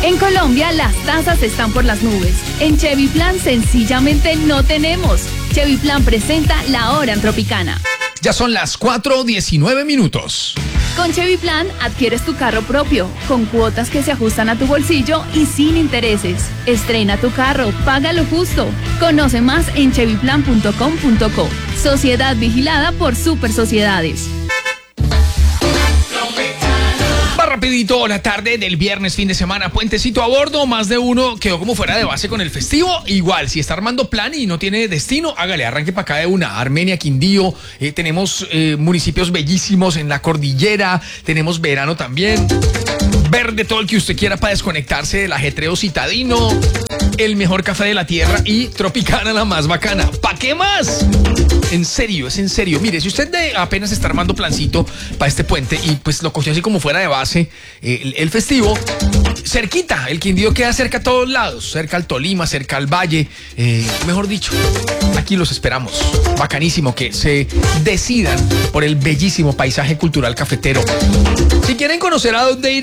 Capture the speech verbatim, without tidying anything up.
En Colombia las tasas están por las nubes. En Chevy Plan sencillamente no tenemos. Chevy Plan presenta La Hora en Tropicana. Ya son las cuatro diecinueve minutos. Con Chevy Plan adquieres tu carro propio, con cuotas que se ajustan a tu bolsillo y sin intereses. Estrena tu carro, paga lo justo. Conoce más en chevy plan punto com punto co. Sociedad vigilada por Super Sociedades. Rapidito, la tarde del viernes, fin de semana, puentecito a bordo, más de uno quedó como fuera de base con el festivo. Igual, si está armando plan y no tiene destino, hágale, arranque para acá de una. Armenia, Quindío, eh, tenemos eh, municipios bellísimos en la cordillera, tenemos verano también. Verde, todo el que usted quiera para desconectarse del ajetreo citadino, el mejor café de la tierra y Tropicana, la más bacana. ¿Pa' qué más? En serio, es en serio. Mire, si usted de apenas está armando plancito para este puente y pues lo cogió así como fuera de base eh, el, el festivo, cerquita, el Quindío queda cerca a todos lados, cerca al Tolima, cerca al Valle, eh, mejor dicho, aquí los esperamos. Bacanísimo que se decidan por el bellísimo paisaje cultural cafetero. Si quieren conocer a dónde ir